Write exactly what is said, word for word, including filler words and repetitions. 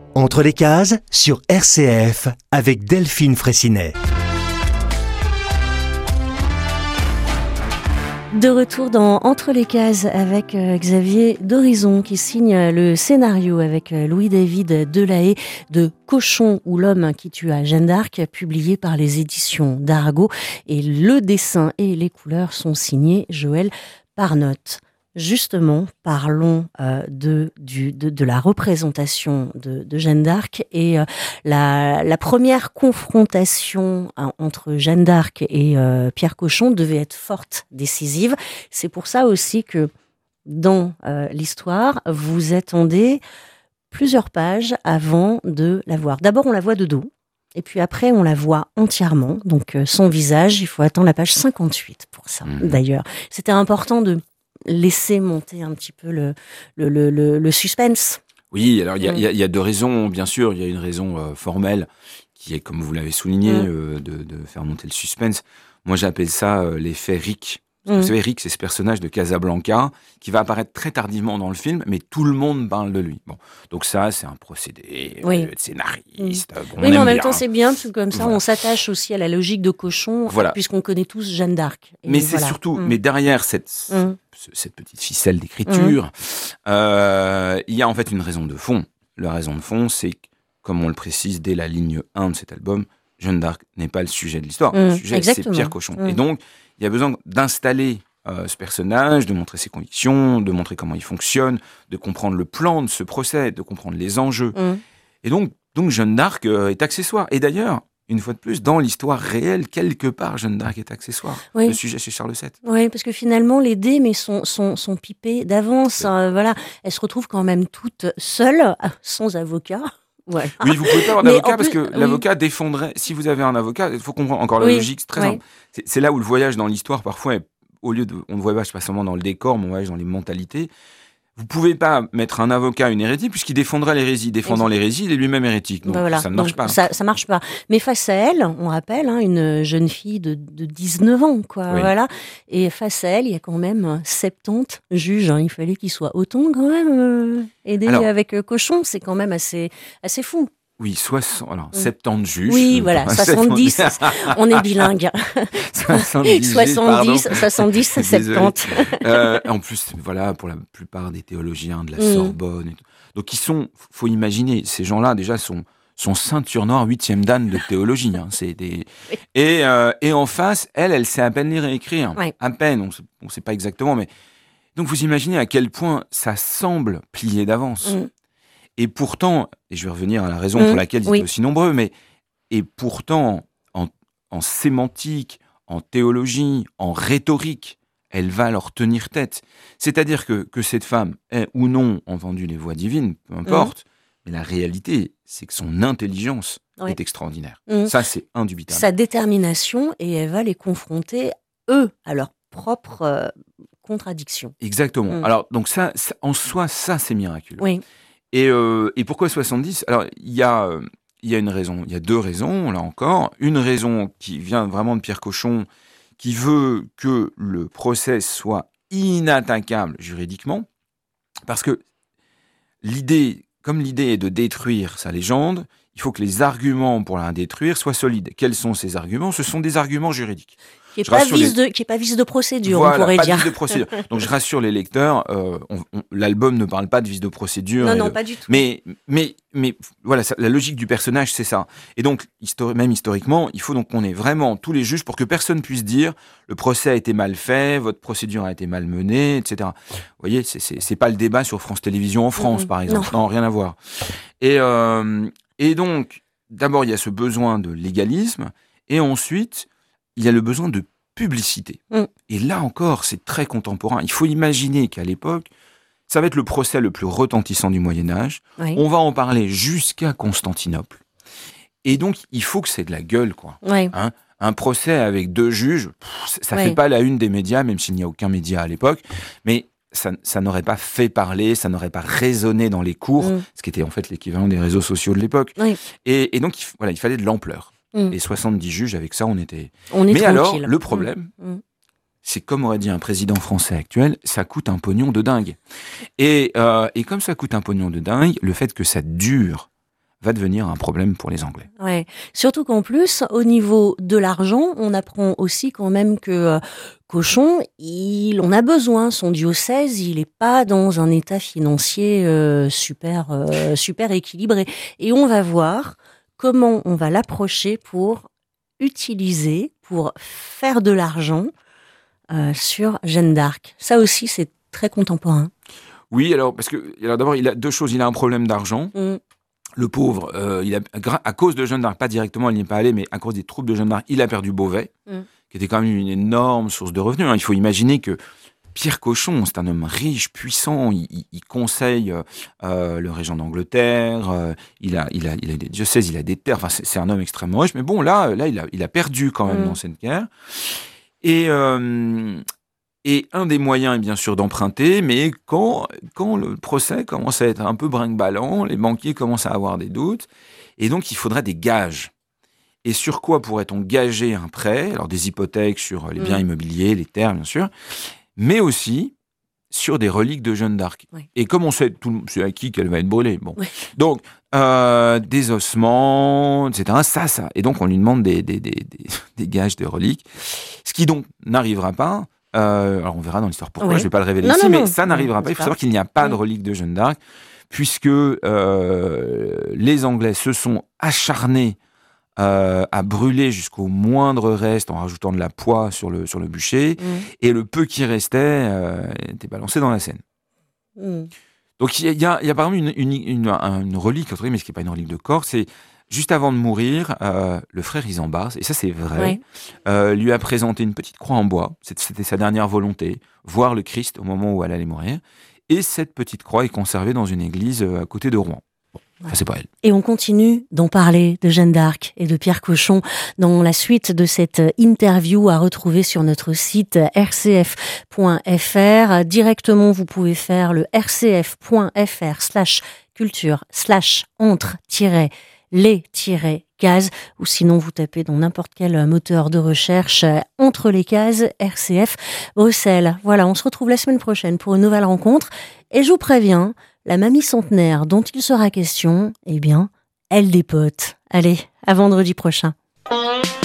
Entre les cases sur R C F avec Delphine Fraissinet. De retour dans Entre les cases avec euh, Xavier d'Horizon qui signe le scénario avec euh, Louis-David Delahaye de Cochon ou l'homme qui tua Jeanne d'Arc, publié par les éditions d'Arago. Et le dessin et les couleurs sont signés Joël Parnotte. Justement, parlons euh, de, du, de, de la représentation de, de Jeanne d'Arc et euh, la, la première confrontation hein, entre Jeanne d'Arc et euh, Pierre Cochon devait être forte, décisive. C'est pour ça aussi que dans euh, l'histoire, vous attendez plusieurs pages avant de la voir. D'abord, on la voit de dos. Et puis après, on la voit entièrement. Donc, euh, son visage, il faut attendre la page cinquante-huit pour ça, mmh. D'ailleurs. C'était important de laisser monter un petit peu le, le, le, le, le suspense. Oui, alors il y, y, y a deux raisons, bien sûr. Il y a une raison euh, formelle qui est, comme vous l'avez souligné, mmh. euh, de, de faire monter le suspense. Moi, j'appelle ça euh, l'effet Rick. Mmh. Vous savez, Rick, c'est ce personnage de Casablanca qui va apparaître très tardivement dans le film, mais tout le monde parle de lui. Bon, donc ça, c'est un procédé oui. euh, de scénariste. Mmh. Bon, oui, mais en même bien. temps, c'est bien, parce que comme ça, voilà. on s'attache aussi à la logique de Cochon, voilà. puisqu'on connaît tous Jeanne d'Arc. Et mais voilà. c'est surtout, mmh. mais derrière cette, mmh. cette petite ficelle d'écriture, mmh. euh, il y a en fait une raison de fond. La raison de fond, c'est que, comme on le précise dès la ligne un de cet album, Jeanne d'Arc n'est pas le sujet de l'histoire. Mmh. Le sujet, Exactement. c'est Pierre Cochon. Mmh. Et donc, il y a besoin d'installer Euh, ce personnage, de montrer ses convictions, de montrer comment il fonctionne, de comprendre le plan de ce procès, de comprendre les enjeux. Mmh. Et donc, donc Jeanne d'Arc euh, est accessoire. Et d'ailleurs, une fois de plus, dans l'histoire réelle, quelque part, Jeanne d'Arc est accessoire. Oui. Le sujet chez Charles sept. Oui, parce que finalement, les dés mais sont, sont, sont pipés d'avance. Euh, voilà. Elle se retrouve quand même toute seule, sans avocat. Ouais. Oui, vous pouvez pas avoir d'avocat parce plus, que l'avocat oui. défendrait... Si vous avez un avocat, il faut comprendre encore la oui. logique, c'est très oui. simple. C'est, c'est là où le voyage dans l'histoire, parfois, est au lieu de, on ne voyage pas seulement dans le décor, mais on voyage dans les mentalités. Vous ne pouvez pas mettre un avocat à une hérésie, puisqu'il défendrait l'hérésie. Défendant l'hérésie, il est lui-même hérétique. Donc, ben voilà. ça ne marche donc, pas. Ça ne marche pas. Mais face à elle, on rappelle, hein, une jeune fille de, de dix-neuf ans, quoi. Oui. Voilà. Et face à elle, il y a quand même soixante-dix juges. Hein. Il fallait qu'il soit autant, quand même, euh, aidé Alors, avec euh, Cochon. C'est quand même assez, assez fou. Oui, soixante, alors, soixante-dix juges. Oui, voilà, soixante-dix, on est bilingue. soixante-dix, soixante-dix, soixante-dix, soixante-dix. euh, en plus, voilà, pour la plupart des théologiens de la mmh. Sorbonne. Et tout. Donc, ils sont, faut imaginer, ces gens-là, déjà, sont, sont ceinture noire, huitième dan de théologie. Hein, c'est des... oui. et, euh, et en face, elle, elle sait à peine lire et écrire. Oui. À peine, on ne sait pas exactement, mais... Donc, vous imaginez à quel point ça semble plié d'avance. Mmh. Et pourtant, et je vais revenir à la raison mmh, pour laquelle ils oui. étaient aussi nombreux, mais et pourtant, en, en sémantique, en théologie, en rhétorique, elle va leur tenir tête. C'est-à-dire que, que cette femme ait ou non entendu les voix divines, peu importe, mmh. mais la réalité, c'est que son intelligence oui. est extraordinaire. Mmh. Ça, c'est indubitable. Sa détermination, et elle va les confronter, eux, à leur propre euh, contradiction. Exactement. Mmh. Alors, donc ça, ça, en soi, ça, c'est miraculeux. Oui. Et, euh, et pourquoi soixante-dix ? Alors, il y a, euh, y a une raison, il y a deux raisons, là encore. Une raison qui vient vraiment de Pierre Cochon, qui veut que le procès soit inattaquable juridiquement, parce que l'idée, comme l'idée est de détruire sa légende, il faut que les arguments pour la détruire soient solides. Quels sont ces arguments ? Ce sont des arguments juridiques. Qui n'est pas, les... de, pas vice de procédure, voilà, on pourrait pas dire. Vice de procédure. Donc je rassure les lecteurs, euh, on, on, l'album ne parle pas de vice de procédure. Non, non, de... pas du tout. Mais, mais, mais voilà, ça, la logique du personnage, c'est ça. Et donc, histori- même historiquement, il faut donc qu'on ait vraiment tous les juges pour que personne puisse dire le procès a été mal fait, votre procédure a été mal menée, et cetera. Vous voyez, c'est, c'est, c'est pas le débat sur France Télévisions en France, mmh, par exemple. Non. non, rien à voir. Et, euh, et donc, d'abord, il y a ce besoin de légalisme, et ensuite, il y a le besoin de publicité. Mm. Et là encore, c'est très contemporain. Il faut imaginer qu'à l'époque, ça va être le procès le plus retentissant du Moyen-Âge. Oui. On va en parler jusqu'à Constantinople. Et donc, il faut que c'est de la gueule, quoi. Oui. Hein, un procès avec deux juges, pff, ça ne oui. fait pas la une des médias, même s'il n'y a aucun média à l'époque. Mais ça, ça n'aurait pas fait parler, ça n'aurait pas résonné dans les cours, mm. ce qui était en fait l'équivalent des réseaux sociaux de l'époque. Oui. Et, et donc, il, voilà, il fallait de l'ampleur. Mm. Et soixante-dix juges, avec ça, on était... On est Mais tranquille. alors, le problème, mm. Mm. c'est comme aurait dit un président français actuel, ça coûte un pognon de dingue. Et, euh, et comme ça coûte un pognon de dingue, le fait que ça dure va devenir un problème pour les Anglais. Ouais. Surtout qu'en plus, au niveau de l'argent, on apprend aussi quand même que euh, Cochon, il en a besoin. Son diocèse, il n'est pas dans un état financier euh, super, euh, super équilibré. Et on va voir comment on va l'approcher pour utiliser, pour faire de l'argent euh, sur Jeanne d'Arc. Ça aussi, c'est très contemporain. Oui, alors, parce que, alors d'abord, il a deux choses. Il a un problème d'argent. Mmh. Le pauvre, euh, il a, à cause de Jeanne d'Arc, pas directement, il n'y est pas allé, mais à cause des troupes de Jeanne d'Arc, il a perdu Beauvais, mmh. qui était quand même une énorme source de revenus. Hein. Il faut imaginer que Pierre Cochon, c'est un homme riche, puissant, il, il, il conseille euh, le régent d'Angleterre, euh, il, a, il, a, il a des diocèses, il a des terres, enfin, c'est, c'est un homme extrêmement riche, mais bon, là, là il, a, il a perdu quand même mmh. dans cette guerre. Et... Euh, Et un des moyens est bien sûr d'emprunter, mais quand, quand le procès commence à être un peu brinque-ballant, les banquiers commencent à avoir des doutes, et donc il faudra des gages. Et sur quoi pourrait-on gager un prêt ? Alors des hypothèques sur les biens mmh. immobiliers, les terres bien sûr, mais aussi sur des reliques de Jeanne d'Arc. Oui. Et comme on sait, tout, c'est acquis qu'elle va être brûlée. Bon. Oui. Donc, euh, des ossements, et cetera. Ça, ça. Et donc on lui demande des, des, des, des, des gages de reliques, ce qui donc n'arrivera pas. Euh, alors on verra dans l'histoire pourquoi, oui. je ne vais pas le révéler non, ici, non, mais non. ça n'arrivera non, pas. Il faut savoir qu'il n'y a pas oui. de relique de Jeanne d'Arc, puisque euh, les Anglais se sont acharnés euh, à brûler jusqu'au moindre reste en rajoutant de la poix sur le, sur le bûcher, mmh. et le peu qui restait euh, était balancé dans la Seine. Mmh. Donc il y a, y a par exemple une, une, une, une relique, mais ce qui n'est pas une relique de corps, c'est juste avant de mourir, euh, le frère Isambard, et ça c'est vrai, ouais. euh, lui a présenté une petite croix en bois. C'était sa dernière volonté, voir le Christ au moment où elle allait mourir. Et cette petite croix est conservée dans une église à côté de Rouen. Bon, ouais. enfin, c'est pas elle. Et on continue d'en parler de Jeanne d'Arc et de Pierre Cochon dans la suite de cette interview à retrouver sur notre site r c f point f r. Directement, vous pouvez faire le r c f point f r slash culture slash entre tiret les-cases, ou sinon vous tapez dans n'importe quel moteur de recherche euh, entre les cases R C F Bruxelles. Voilà, on se retrouve la semaine prochaine pour une nouvelle rencontre. Et je vous préviens, la mamie centenaire dont il sera question, eh bien, elle dépote. Allez, à vendredi prochain.